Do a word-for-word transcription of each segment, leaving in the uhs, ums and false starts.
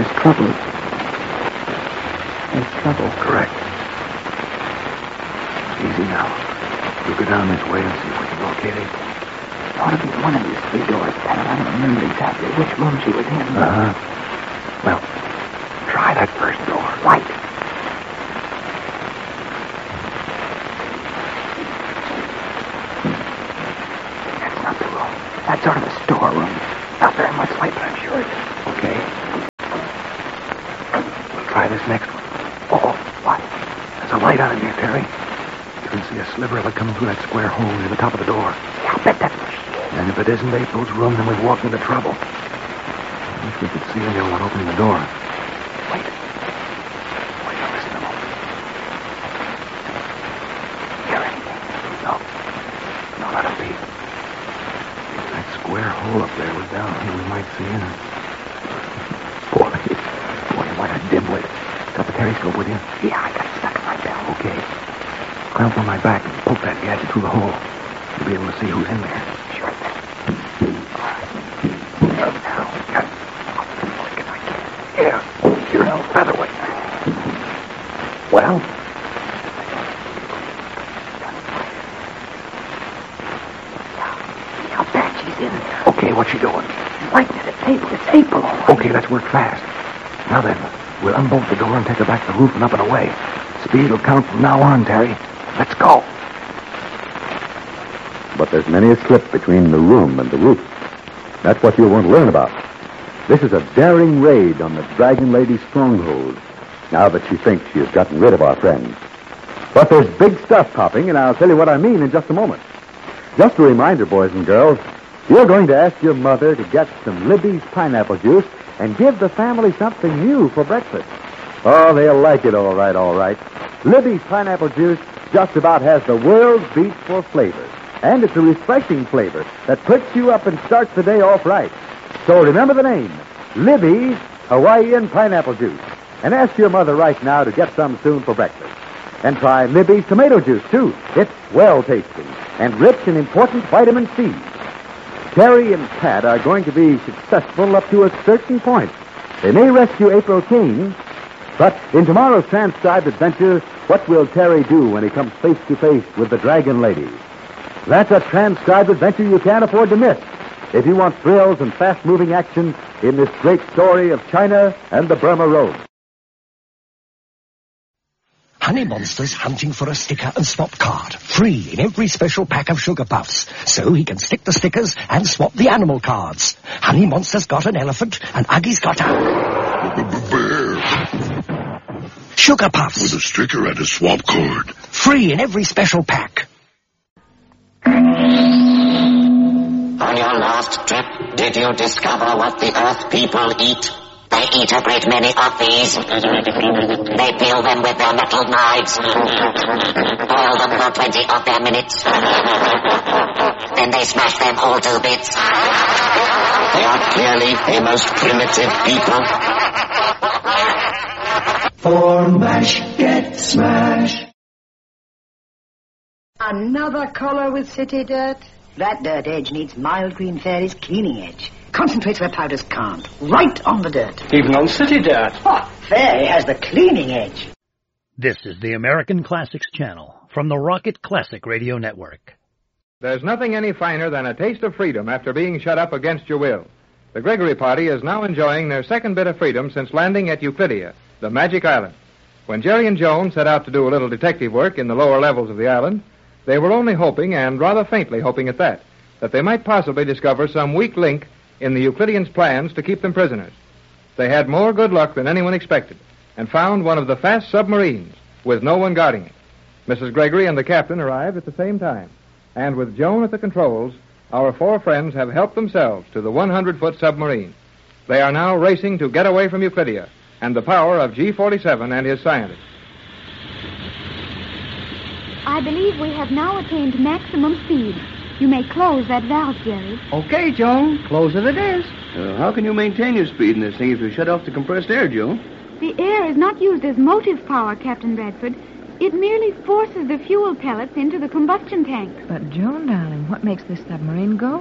There's trouble. There's trouble. Correct. Easy now. We'll go down this way and see if we can locate it. It ought to be one of these three doors, Pat. I don't remember exactly which room she was in. Uh-huh. Well, try that first door. Right. That's not the room. That's sort of a storeroom. Not very much light, but I'm sure it is. Okay. We'll try this next one. Oh, what? There's a light on in here, Terry. You can see a sliver of it coming through that square hole near the top of the door. Yeah, I'll bet that's where she is. And if it isn't April's room, then we've walked into trouble. I wish we could see her while opening the door. Wait. Wait, now listen a moment. Hear anything? No. No, let it be. If that square hole up there was down here, we might see in. Boy, boy, what a dimwit. Got the periscope with you? Yeah, I got it stuck in my belt. Okay. Climb on my back and poke that gadget through the hole. You'll be able to see who's in there. Sure thing. All right. There now. Got it. I'll flick if I can. Yeah. You're no featherweight. Well? Yeah, I'll bet she's in there. Okay, what's she doing? Lighting at a table. It's April, all right. Okay, let's work fast. Now then, we'll unbolt the door and take her back to the roof and up and away. Speed will count from now on, Terry. Let's go. But there's many a slip between the room and the roof. That's what you'll want to learn about. This is a daring raid on the Dragon Lady's stronghold, now that she thinks she has gotten rid of our friends. But there's big stuff popping, and I'll tell you what I mean in just a moment. Just a reminder, boys and girls, you're going to ask your mother to get some Libby's pineapple juice and give the family something new for breakfast. Oh, they'll like it all right, all right. Libby's pineapple juice just about has the world's beat for flavor. And it's a refreshing flavor that puts you up and starts the day off right. So remember the name, Libby's Hawaiian Pineapple Juice. And ask your mother right now to get some soon for breakfast. And try Libby's Tomato Juice, too. It's well-tasting and rich in important vitamin C. Terry and Pat are going to be successful up to a certain point. They may rescue April King, but in tomorrow's transcribed adventure, what will Terry do when he comes face to face with the Dragon Lady? That's a transcribed adventure you can't afford to miss if you want thrills and fast-moving action in this great story of China and the Burma Road. Honey Monster's hunting for a sticker and swap card, free in every special pack of Sugar Puffs, so he can stick the stickers and swap the animal cards. Honey Monster's got an elephant, and Uggie's got a... bear. Sugar Puffs. With a sticker and a swap card. Free in every special pack. On your last trip, did you discover what the Earth people eat? They eat a great many of these. They peel them with their metal knives. Boil them for twenty of their minutes. Then they smash them all to bits. They are clearly a most primitive people. For MASH, get smash. Another collar with city dirt? That dirt edge needs Mild Green Fairy's cleaning edge. Concentrates where powders can't. Right on the dirt. Even on city dirt. Oh, Fairy has the cleaning edge. This is the American Classics Channel from the Rocket Classic Radio Network. There's nothing any finer than a taste of freedom after being shut up against your will. The Gregory party is now enjoying their second bit of freedom since landing at Euclidia, the magic island. When Jerry and Joan set out to do a little detective work in the lower levels of the island, they were only hoping, and rather faintly hoping at that, that they might possibly discover some weak link in the Euclideans' plans to keep them prisoners. They had more good luck than anyone expected, and found one of the fast submarines with no one guarding it. Missus Gregory and the captain arrived at the same time, and with Joan at the controls, our four friends have helped themselves to the one hundred foot submarine. They are now racing to get away from Euclidia and the power of G forty-seven and his scientists. I believe we have now attained maximum speed. You may close that valve, Jerry. Okay, Joan. Close it it is. Uh, how can you maintain your speed in this thing if you shut off the compressed air, Joan? The air is not used as motive power, Captain Bradford. It merely forces the fuel pellets into the combustion tank. But, Joan, darling, what makes this submarine go?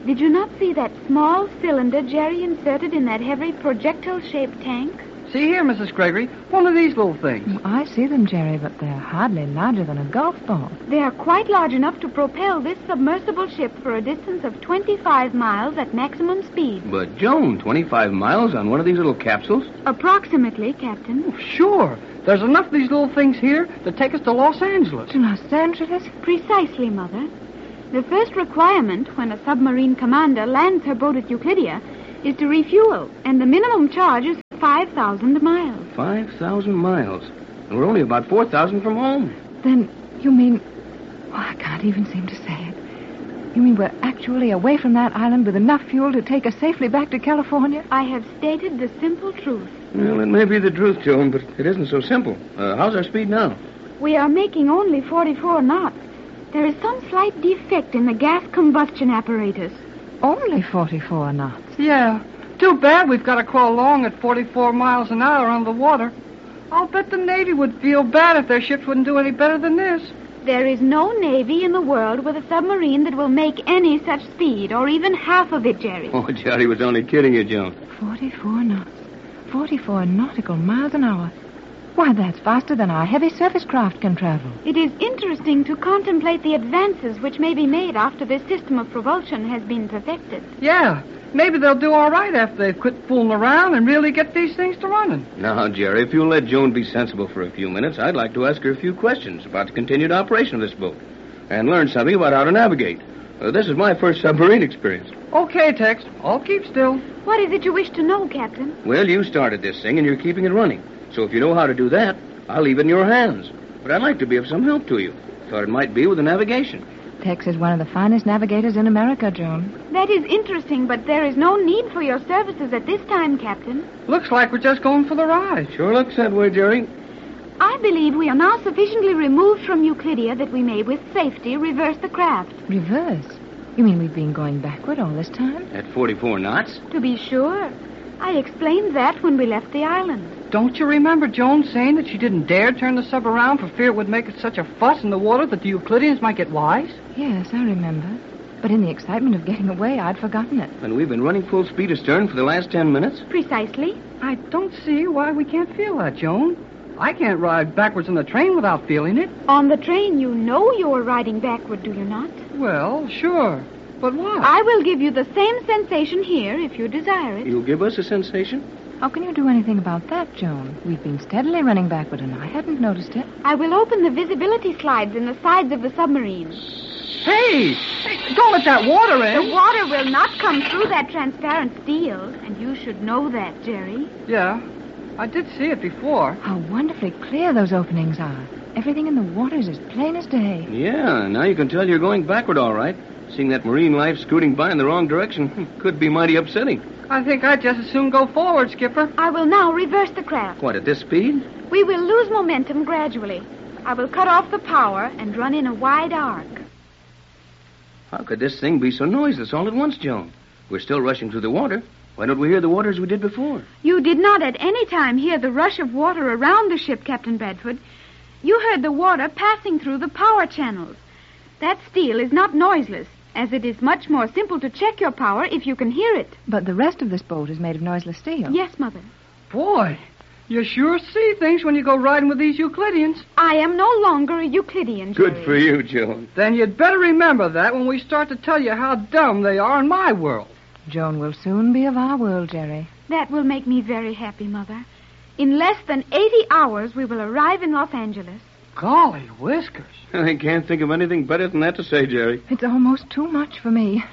Did you not see that small cylinder Jerry inserted in that heavy projectile-shaped tank? See here, Missus Gregory, one of these little things. I see them, Jerry, but they're hardly larger than a golf ball. They are quite large enough to propel this submersible ship for a distance of twenty-five miles at maximum speed. But, Joan, twenty-five miles on one of these little capsules? Approximately, Captain. Oh, sure. There's enough of these little things here to take us to Los Angeles. To Los Angeles? Precisely, Mother. The first requirement when a submarine commander lands her boat at Euclidia is to refuel, and the minimum charge is five thousand miles. five thousand miles? And we're only about four thousand from home. Then you mean... Oh, I can't even seem to say it. You mean we're actually away from that island with enough fuel to take us safely back to California? I have stated the simple truth. Well, it may be the truth, Joan, but it isn't so simple. Uh, how's our speed now? We are making only forty-four knots. There is some slight defect in the gas combustion apparatus. Only forty-four knots? Yeah. Too bad we've got to crawl along at forty-four miles an hour on the water. I'll bet the Navy would feel bad if their ships wouldn't do any better than this. There is no Navy in the world with a submarine that will make any such speed, or even half of it, Jerry. Oh, Jerry was only kidding you, Joan. forty-four knots. forty-four nautical miles an hour. Why, that's faster than our heavy surface craft can travel. It is interesting to contemplate the advances which may be made after this system of propulsion has been perfected. Yeah, maybe they'll do all right after they've quit fooling around and really get these things to running. Now, Jerry, if you'll let Joan be sensible for a few minutes, I'd like to ask her a few questions about the continued operation of this boat and learn something about how to navigate. Uh, this is my first submarine experience. Okay, Tex. I'll keep still. What is it you wish to know, Captain? Well, you started this thing and you're keeping it running. So if you know how to do that, I'll leave it in your hands. But I'd like to be of some help to you. Thought it might be with the navigation. Tex is one of the finest navigators in America, Joan. That is interesting, but there is no need for your services at this time, Captain. Looks like we're just going for the ride. Sure looks that way, Jerry. I believe we are now sufficiently removed from Euclidia that we may, with safety, reverse the craft. Reverse? You mean we've been going backward all this time? At forty-four knots? To be sure. I explained that when we left the island. Don't you remember Joan saying that she didn't dare turn the sub around for fear it would make such a fuss in the water that the Euclideans might get wise? Yes, I remember. But in the excitement of getting away, I'd forgotten it. And we've been running full speed astern for the last ten minutes? Precisely. I don't see why we can't feel that, Joan. I can't ride backwards in the train without feeling it. On the train, you know you are riding backward, do you not? Well, sure. But why? I will give you the same sensation here if you desire it. You'll give us a sensation? How can you do anything about that, Joan? We've been steadily running backward, and I hadn't noticed it. I will open the visibility slides in the sides of the submarine. Hey! Hey, don't let that water in! The water will not come through that transparent steel, and you should know that, Jerry. Yeah, I did see it before. How wonderfully clear those openings are. Everything in the water is as plain as day. Yeah, now you can tell you're going backward all right. Seeing that marine life scooting by in the wrong direction could be mighty upsetting. I think I'd just as soon go forward, Skipper. I will now reverse the craft. What, at this speed? We will lose momentum gradually. I will cut off the power and run in a wide arc. How could this thing be so noiseless all at once, Joan? We're still rushing through the water. Why don't we hear the water as we did before? You did not at any time hear the rush of water around the ship, Captain Bradford. You heard the water passing through the power channels. That steel is not noiseless, as it is much more simple to check your power if you can hear it. But the rest of this boat is made of noiseless steel. Yes, Mother. Boy, you sure see things when you go riding with these Euclideans. I am no longer a Euclidean, Jerry. Good for you, Joan. Then you'd better remember that when we start to tell you how dumb they are in my world. Joan will soon be of our world, Jerry. That will make me very happy, Mother. In less than eighty hours, we will arrive in Los Angeles. Golly whiskers. I can't think of anything better than that to say, Jerry. It's almost too much for me.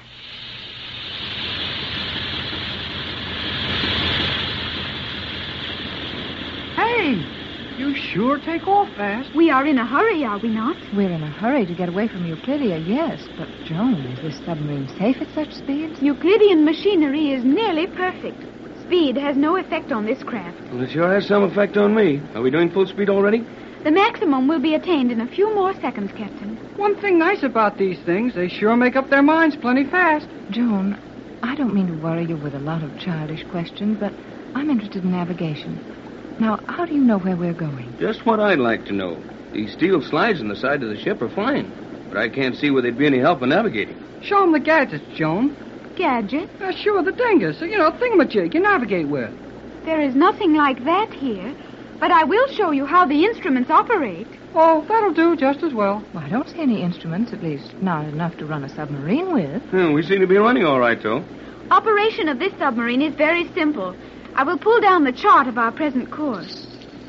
Hey, you sure take off fast. We are in a hurry, are we not? We're in a hurry to get away from Euclidia, yes. But, Joan, is this submarine safe at such speeds? Euclidean machinery is nearly perfect. Speed has no effect on this craft. Well, it sure has some effect on me. Are we doing full speed already? The maximum will be attained in a few more seconds, Captain. One thing nice about these things, they sure make up their minds plenty fast. Joan, I don't mean to worry you with a lot of childish questions, but I'm interested in navigation. Now, how do you know where we're going? Just what I'd like to know. These steel slides in the side of the ship are fine, but I can't see where they'd be any help in navigating. Show them the gadgets, Joan. gadget? Uh, sure, the dingus. You know, thingamajig you navigate with. There is nothing like that here, but I will show you how the instruments operate. Oh, that'll do just as well. Well, I don't see any instruments, at least not enough to run a submarine with. Hmm, we seem to be running all right, though. Operation of this submarine is very simple. I will pull down the chart of our present course.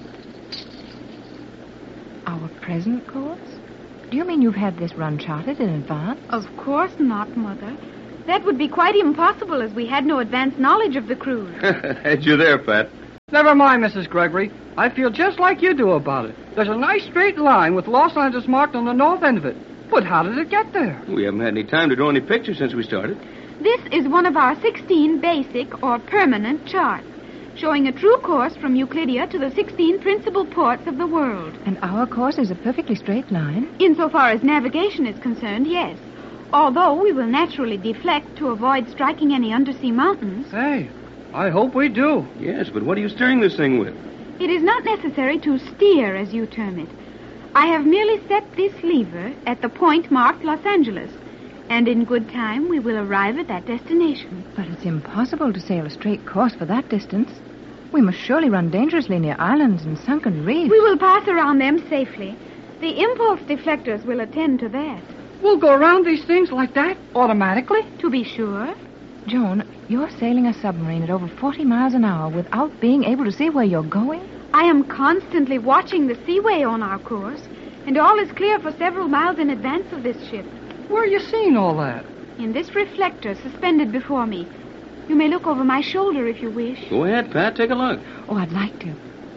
Our present course? Do you mean you've had this run charted in advance? Of course not, Mother. That would be quite impossible as we had no advanced knowledge of the cruise. Had you there, Pat. Never mind, Missus Gregory. I feel just like you do about it. There's a nice straight line with Los Angeles marked on the north end of it. But how did it get there? We haven't had any time to draw any pictures since we started. This is one of our sixteen basic or permanent charts, showing a true course from Euclidia to the sixteen principal ports of the world. And our course is a perfectly straight line? Insofar as navigation is concerned, yes. Although we will naturally deflect to avoid striking any undersea mountains. Hey, I hope we do. Yes, but what are you steering this thing with? It is not necessary to steer, as you term it. I have merely set this lever at the point marked Los Angeles, and in good time we will arrive at that destination. But it's impossible to sail a straight course for that distance. We must surely run dangerously near islands and sunken reefs. We will pass around them safely. The impulse deflectors will attend to that. We'll go around these things like that, automatically? To be sure. Joan, you're sailing a submarine at over forty miles an hour without being able to see where you're going? I am constantly watching the seaway on our course, and all is clear for several miles in advance of this ship. Where are you seeing all that? In this reflector suspended before me. You may look over my shoulder if you wish. Go ahead, Pat. Take a look. Oh, I'd like to.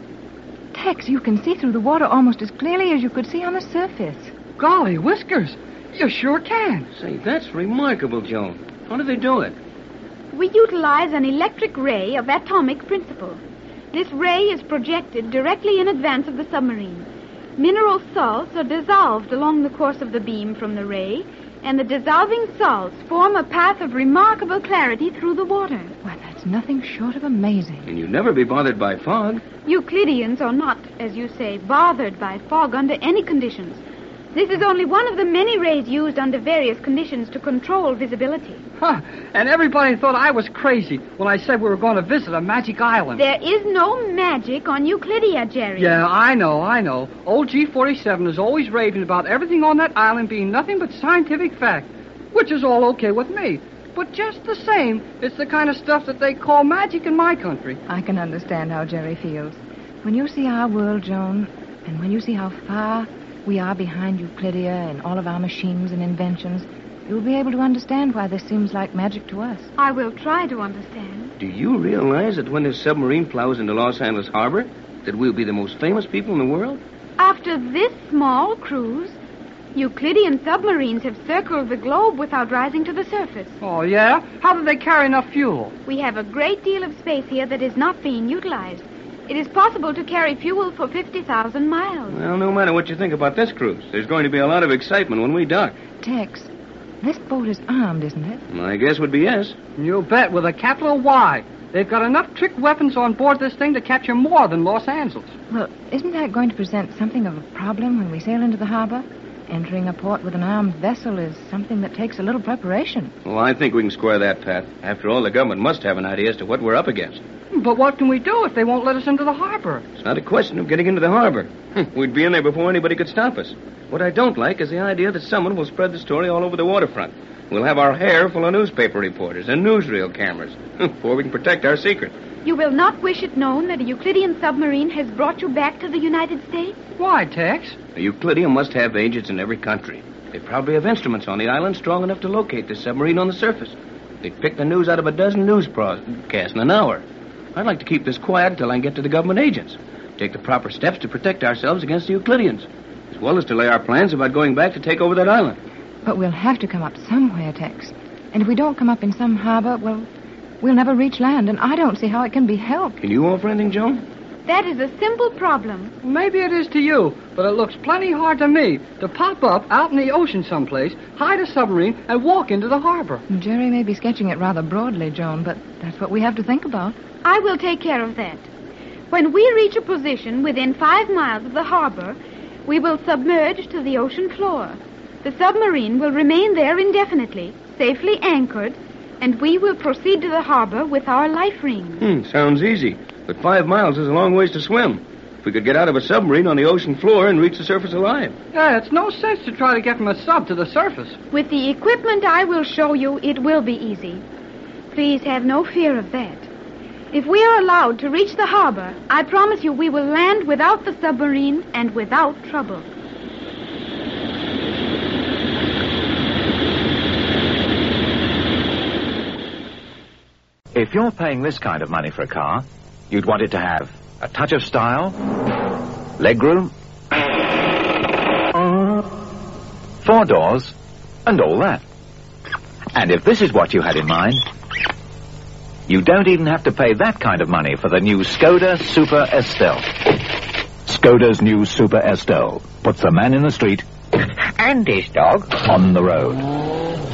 Tex, you can see through the water almost as clearly as you could see on the surface. Golly whiskers. You sure can. Say, that's remarkable, Joan. How do they do it? We utilize an electric ray of atomic principle. This ray is projected directly in advance of the submarine. Mineral salts are dissolved along the course of the beam from the ray, and the dissolving salts form a path of remarkable clarity through the water. Why, that's nothing short of amazing. And you'd never be bothered by fog. Euclideans are not, as you say, bothered by fog under any conditions. This is only one of the many rays used under various conditions to control visibility. Huh. And everybody thought I was crazy when I said we were going to visit a magic island. There is no magic on Euclidia, Jerry. Yeah, I know, I know. Old G forty-seven is always raving about everything on that island being nothing but scientific fact, which is all okay with me. But just the same, it's the kind of stuff that they call magic in my country. I can understand how Jerry feels. When you see our world, Joan, and when you see how far we are behind Euclidia and all of our machines and inventions, you'll be able to understand why this seems like magic to us. I will try to understand. Do you realize that when this submarine plows into Los Angeles Harbor, that we'll be the most famous people in the world? After this small cruise, Euclidean submarines have circled the globe without rising to the surface. Oh, yeah? How do they carry enough fuel? We have a great deal of space here that is not being utilized. It is possible to carry fuel for fifty thousand miles. Well, no matter what you think about this cruise, there's going to be a lot of excitement when we dock. Tex, this boat is armed, isn't it? My guess would be yes. You bet, with a capital Y. They've got enough trick weapons on board this thing to capture more than Los Angeles. Well, isn't that going to present something of a problem when we sail into the harbor? Entering a port with an armed vessel is something that takes a little preparation. Well, I think we can square that, Pat. After all, the government must have an idea as to what we're up against. But what can we do if they won't let us into the harbor? It's not a question of getting into the harbor. We'd be in there before anybody could stop us. What I don't like is the idea that someone will spread the story all over the waterfront. We'll have our hair full of newspaper reporters and newsreel cameras before we can protect our secret. You will not wish it known that a Euclidean submarine has brought you back to the United States? Why, Tex? A Euclidean must have agents in every country. They probably have instruments on the island strong enough to locate the submarine on the surface. They'd pick the news out of a dozen news broadcasts in an hour. I'd like to keep this quiet until I can get to the government agents. Take the proper steps to protect ourselves against the Euclideans, as well as to lay our plans about going back to take over that island. But we'll have to come up somewhere, Tex. And if we don't come up in some harbor, well, we'll never reach land, and I don't see how it can be helped. Can you offer anything, Joan? That is a simple problem. Maybe it is to you, but it looks plenty hard to me to pop up out in the ocean someplace, hide a submarine, and walk into the harbor. Jerry may be sketching it rather broadly, Joan, but that's what we have to think about. I will take care of that. When we reach a position within five miles of the harbor, we will submerge to the ocean floor. The submarine will remain there indefinitely, safely anchored, and we will proceed to the harbor with our life rings. Hmm, sounds easy. But five miles is a long ways to swim. If we could get out of a submarine on the ocean floor and reach the surface alive. Yeah, it's no sense to try to get from a sub to the surface. With the equipment I will show you, it will be easy. Please have no fear of that. If we are allowed to reach the harbor, I promise you we will land without the submarine and without trouble. If you're paying this kind of money for a car, you'd want it to have a touch of style, legroom, four doors, and all that. And if this is what you had in mind, you don't even have to pay that kind of money for the new Skoda Super Estelle. Skoda's new Super Estelle puts the man in the street and his dog on the road.